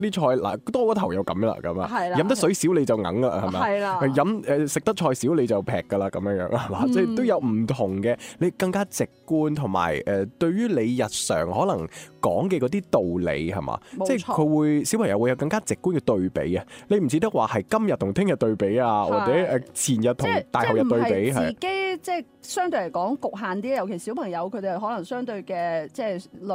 啲菜嗱多個頭又咁啦，咁啊， 係啦飲得水少你就硬啦，係咪？ 係啦， 食得菜少你就劈噶啦，咁樣係嘛？即係都有唔同嘅，你更加直觀同埋對於你日常可能講嘅嗰啲道理係嘛？ 冇錯即係佢會小朋友會有更加直觀嘅對比啊！你唔似得話係今日同聽日對比啊，或者前日同大後日對比係。 自己即係相對嚟講局限啲，尤其小朋友佢哋可能相對嘅即係